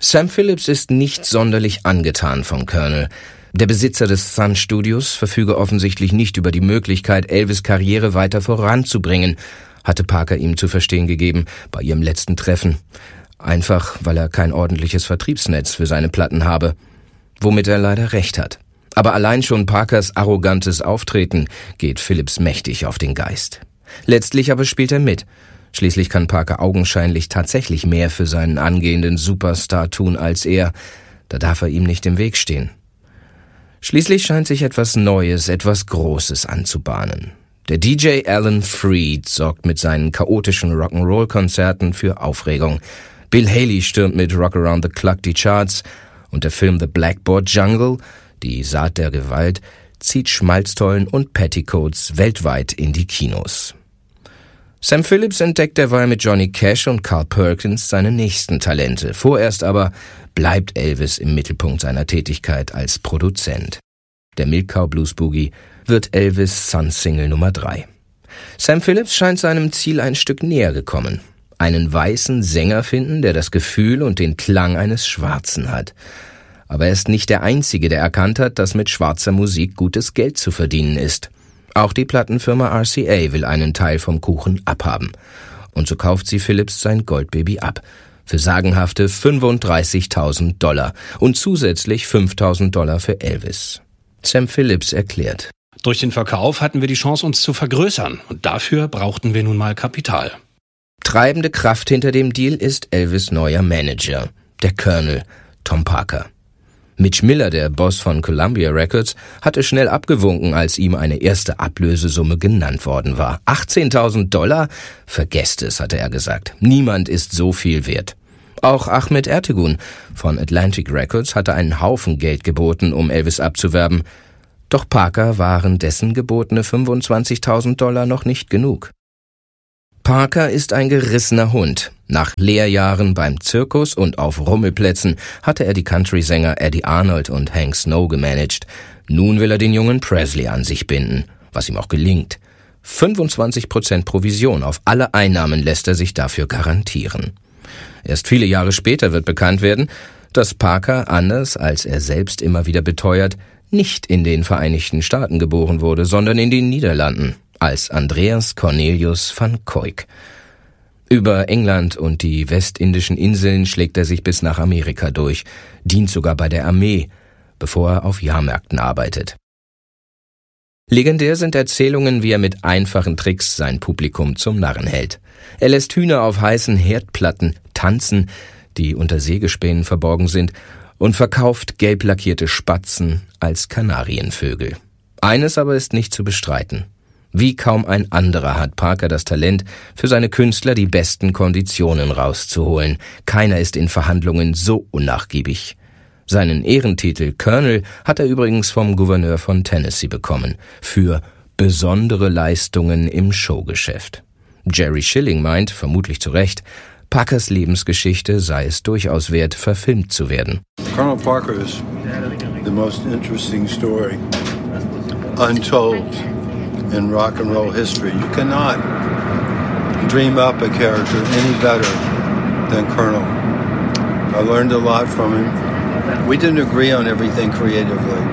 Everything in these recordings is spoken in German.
Sam Phillips ist nicht sonderlich angetan von Colonel. Der Besitzer des Sun Studios verfüge offensichtlich nicht über die Möglichkeit, Elvis' Karriere weiter voranzubringen, hatte Parker ihm zu verstehen gegeben bei ihrem letzten Treffen. Einfach, weil er kein ordentliches Vertriebsnetz für seine Platten habe. Womit er leider recht hat. Aber allein schon Parkers arrogantes Auftreten geht Phillips mächtig auf den Geist. Letztlich aber spielt er mit. Schließlich kann Parker augenscheinlich tatsächlich mehr für seinen angehenden Superstar tun als er. Da darf er ihm nicht im Weg stehen. Schließlich scheint sich etwas Neues, etwas Großes anzubahnen. Der DJ Alan Freed sorgt mit seinen chaotischen Rock'n'Roll-Konzerten für Aufregung. Bill Haley stürmt mit Rock Around the Clock die Charts und der Film The Blackboard Jungle, die Saat der Gewalt, zieht Schmalztollen und Petticoats weltweit in die Kinos. Sam Phillips entdeckt derweil mit Johnny Cash und Carl Perkins seine nächsten Talente. Vorerst aber bleibt Elvis im Mittelpunkt seiner Tätigkeit als Produzent. Der Milk Cow Blues Boogie wird Elvis' Sun-Single Nummer 3. Sam Phillips scheint seinem Ziel ein Stück näher gekommen. Einen weißen Sänger finden, der das Gefühl und den Klang eines Schwarzen hat. Aber er ist nicht der Einzige, der erkannt hat, dass mit schwarzer Musik gutes Geld zu verdienen ist. Auch die Plattenfirma RCA will einen Teil vom Kuchen abhaben. Und so kauft sie Phillips sein Goldbaby ab. Für sagenhafte $35.000 und zusätzlich $5.000 für Elvis. Sam Phillips erklärt: Durch den Verkauf hatten wir die Chance, uns zu vergrößern. Und dafür brauchten wir nun mal Kapital. Treibende Kraft hinter dem Deal ist Elvis' neuer Manager, der Colonel, Tom Parker. Mitch Miller, der Boss von Columbia Records, hatte schnell abgewunken, als ihm eine erste Ablösesumme genannt worden war. $18.000? Vergesst es, hatte er gesagt. Niemand ist so viel wert. Auch Ahmet Ertegun von Atlantic Records hatte einen Haufen Geld geboten, um Elvis abzuwerben. Doch Parker waren dessen gebotene $25.000 noch nicht genug. Parker ist ein gerissener Hund. Nach Lehrjahren beim Zirkus und auf Rummelplätzen hatte er die Country-Sänger Eddie Arnold und Hank Snow gemanagt. Nun will er den jungen Presley an sich binden, was ihm auch gelingt. 25% Provision auf alle Einnahmen lässt er sich dafür garantieren. Erst viele Jahre später wird bekannt werden, dass Parker, anders als er selbst immer wieder beteuert, nicht in den Vereinigten Staaten geboren wurde, sondern in den Niederlanden, als Andreas Cornelius van Cuyck. Über England und die westindischen Inseln schlägt er sich bis nach Amerika durch, dient sogar bei der Armee, bevor er auf Jahrmärkten arbeitet. Legendär sind Erzählungen, wie er mit einfachen Tricks sein Publikum zum Narren hält. Er lässt Hühner auf heißen Herdplatten tanzen, die unter Sägespänen verborgen sind, und verkauft gelb lackierte Spatzen als Kanarienvögel. Eines aber ist nicht zu bestreiten: Wie kaum ein anderer hat Parker das Talent, für seine Künstler die besten Konditionen rauszuholen. Keiner ist in Verhandlungen so unnachgiebig. Seinen Ehrentitel Colonel hat er übrigens vom Gouverneur von Tennessee bekommen, für besondere Leistungen im Showgeschäft. Jerry Schilling meint, vermutlich zu Recht, Parkers Lebensgeschichte sei es durchaus wert, verfilmt zu werden. Colonel Parker is the most interesting story untold in rock and roll history. You cannot dream up a character any better than Colonel. I learned a lot from him. We didn't agree on everything creatively,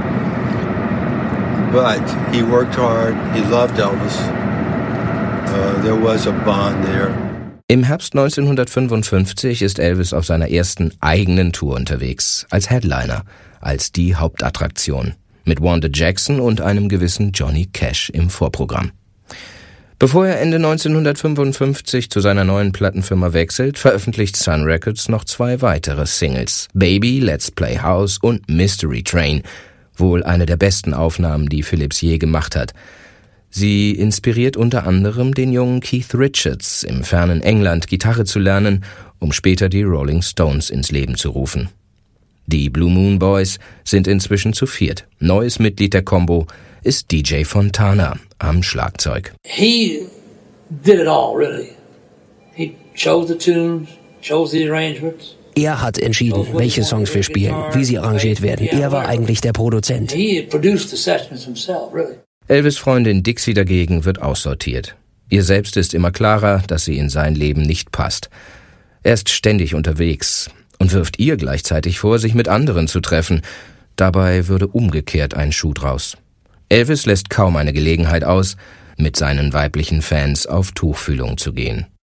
but he worked hard. He loved Elvis. There was a bond there. Im Herbst 1955 ist Elvis auf seiner ersten eigenen Tour unterwegs, als Headliner, als die Hauptattraktion, mit Wanda Jackson und einem gewissen Johnny Cash im Vorprogramm. Bevor er Ende 1955 zu seiner neuen Plattenfirma wechselt, veröffentlicht Sun Records noch 2 weitere Singles: Baby, Let's Play House und Mystery Train, wohl eine der besten Aufnahmen, die Phillips je gemacht hat. Sie inspiriert unter anderem den jungen Keith Richards, im fernen England Gitarre zu lernen, um später die Rolling Stones ins Leben zu rufen. Die Blue Moon Boys sind inzwischen zu 4. Neues Mitglied der Combo ist DJ Fontana am Schlagzeug. He did it all, really. He chose the tunes, chose the arrangements. Er hat entschieden, welche Songs wir spielen, wie sie arrangiert werden. Er war eigentlich der Produzent. He produced the sessions himself, really. Elvis' Freundin Dixie dagegen wird aussortiert. Ihr selbst ist immer klarer, dass sie in sein Leben nicht passt. Er ist ständig unterwegs. und wirft ihr gleichzeitig vor, sich mit anderen zu treffen. Dabei würde umgekehrt ein Schuh draus. Elvis lässt kaum eine Gelegenheit aus, mit seinen weiblichen Fans auf Tuchfühlung zu gehen.